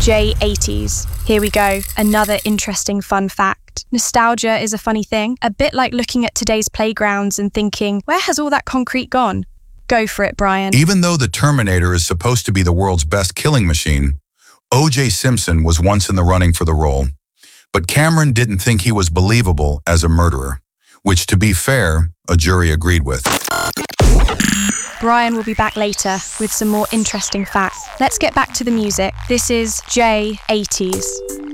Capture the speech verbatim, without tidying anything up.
J eighties. Here we go, another interesting fun fact. Nostalgia is a funny thing, a bit like looking at today's playgrounds and thinking, where has all that concrete gone? Go for it, Brian. Even though the Terminator is supposed to be the world's best killing machine, O J Simpson was once in the running for the role. But Cameron didn't think he was believable as a murderer, which, to be fair, a jury agreed with. Brian will be back later with some more interesting facts. Let's get back to the music. This is J eighties.